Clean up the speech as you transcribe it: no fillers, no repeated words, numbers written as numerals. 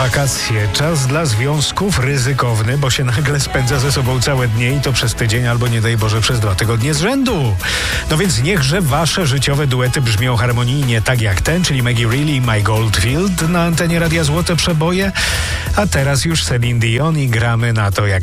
Wakacje, czas dla związków ryzykowny, bo się nagle spędza ze sobą całe dnie i to przez tydzień albo nie daj Boże przez 2 tygodnie z rzędu. No więc niechże wasze życiowe duety brzmią harmonijnie tak jak ten, czyli Maggie Reilly i My Goldfield na antenie Radia Złote Przeboje. A teraz już Celine Dion i gramy na to jak